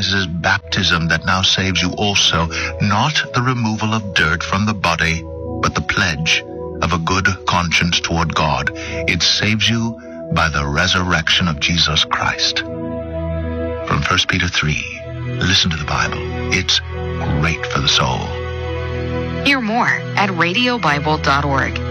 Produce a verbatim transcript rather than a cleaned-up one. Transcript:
symbolizes baptism that now saves you also, not the removal of dirt from the body, but the pledge of a good conscience toward God. It saves you by the resurrection of Jesus Christ. From First Peter three, listen to the Bible. It's great for the soul. Hear more at radio bible dot org.